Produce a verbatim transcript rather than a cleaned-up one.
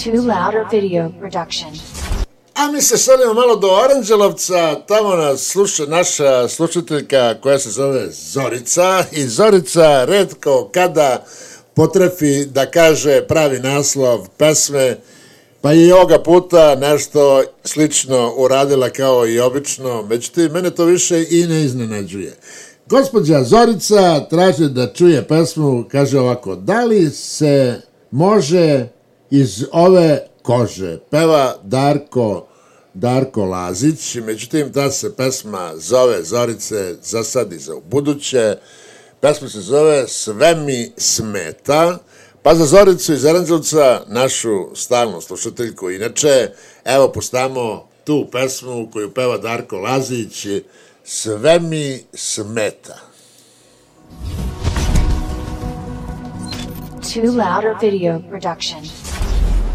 Too Louder Video Production. A mi se selimo malo do Aranđelovca, tamo nas sluša naša slušateljka koja se zove Zorica i Zorica retko kada potrefi da kaže pravi naslov pesme, pa je i ovoga puta nešto slično uradila kao i obično, međutim mene to više i ne iznenađuje. Gospođa Zorica traži da čuje pesmu, kaže ovako: da li se može iz ove kože, peva Darko Darko Lazić, međutim ta se pesma zove Zorice za sad i za ubuduće. Pesma se zove Sve mi smeta, pa za Zoricu iz Aranđelovca, našu stalnu slušateljku inače, evo pustamo tu pesmu koju peva Darko Lazić, Sve mi smeta. Too Louder Video Production.